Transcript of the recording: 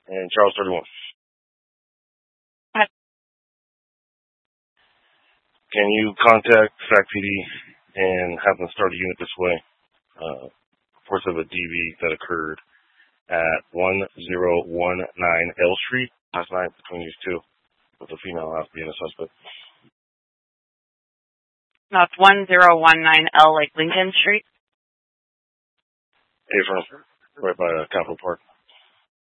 and Charles 31. Can you contact Fact PD and have them start a unit this way? Reports of a DV that occurred at 1019 L Street last night between these two, with a female out being a suspect. No, it's 1019 L, like Lincoln Street. Hey, from right by Capitol Park.